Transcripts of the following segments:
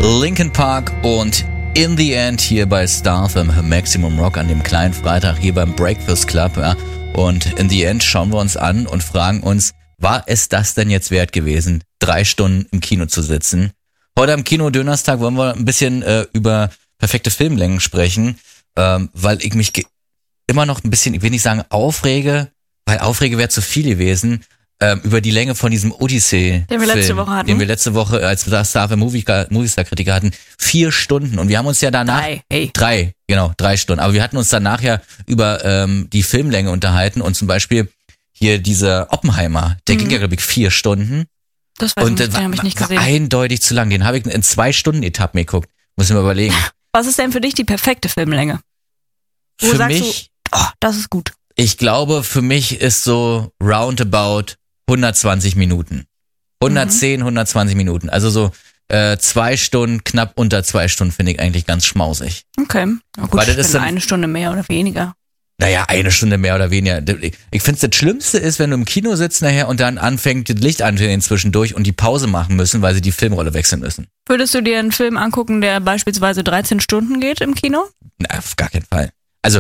Linkin Park und In the End hier bei Star FM Maximum Rock an dem kleinen Freitag hier beim Breakfast Club. Ja. Und In the End schauen wir uns an und fragen uns, war es das denn jetzt wert gewesen, 3 Stunden im Kino zu sitzen? Heute am Kino-Dönerstag wollen wir ein bisschen über perfekte Filmlängen sprechen, weil ich mich immer noch ein bisschen, ich will nicht sagen aufrege, weil Aufrege wäre zu viel gewesen, über die Länge von diesem Odyssey-Film, den wir letzte Woche als Star FM Movistar-Kritiker hatten. 4 Stunden. Und wir haben uns ja danach... 3 Stunden. Aber wir hatten uns danach ja über die Filmlänge unterhalten und zum Beispiel hier dieser Oppenheimer, der ging ja, glaube ich, 4 Stunden. Das weiß ich nicht, den habe ich nicht gesehen. War eindeutig zu lang. Den habe ich in 2 Stunden Etappen geguckt. Muss ich mir überlegen. Was ist denn für dich die perfekte Filmlänge? Für mich... das ist gut. Ich glaube, für mich ist so roundabout 120 Minuten. 110, 120 Minuten. Also so 2 Stunden, knapp unter 2 Stunden finde ich eigentlich ganz schmausig. Okay. Na gut, weil das ist dann, 1 Stunde mehr oder weniger. Naja, 1 Stunde mehr oder weniger. Ich finde, das Schlimmste ist, wenn du im Kino sitzt nachher und dann anfängt, das Licht anzugehen zwischendurch und die Pause machen müssen, weil sie die Filmrolle wechseln müssen. Würdest du dir einen Film angucken, der beispielsweise 13 Stunden geht im Kino? Na, auf gar keinen Fall. Also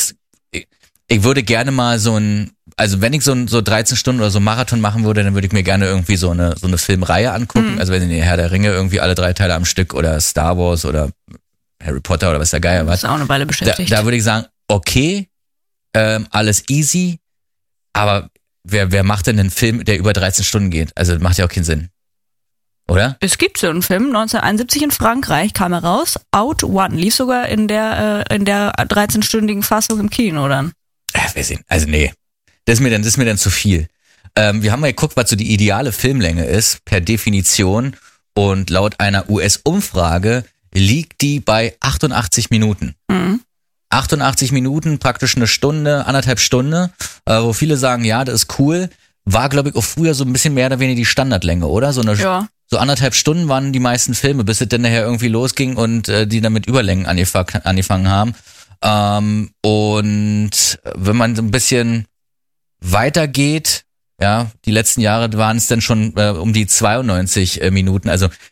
ich würde gerne mal also wenn ich so 13 Stunden oder so Marathon machen würde, dann würde ich mir gerne irgendwie so eine Filmreihe angucken. Also wenn die Herr der Ringe irgendwie alle 3 Teile am Stück oder Star Wars oder Harry Potter oder was der Geier was. Das ist auch eine Weile beschäftigt. Da würde ich sagen, okay, alles easy, aber wer macht denn einen Film, der über 13 Stunden geht? Also das macht ja auch keinen Sinn. Oder? Es gibt so einen Film, 1971 in Frankreich kam er raus, Out One, lief sogar in der 13-stündigen Fassung im Kino dann. Wir sehen, also nee, das ist mir dann zu viel. Wir haben mal geguckt, was so die ideale Filmlänge ist, per Definition, und laut einer US-Umfrage liegt die bei 88 Minuten. 88 Minuten, praktisch eine Stunde, 1,5 Stunde, wo viele sagen, ja, das ist cool, war, glaube ich, auch früher so ein bisschen mehr oder weniger die Standardlänge, oder? So 1,5 Stunden waren die meisten Filme, bis es dann nachher irgendwie losging und die dann mit Überlängen angefangen haben. Und wenn man so ein bisschen weitergeht, ja, die letzten Jahre waren es dann schon um die 92 Minuten. Also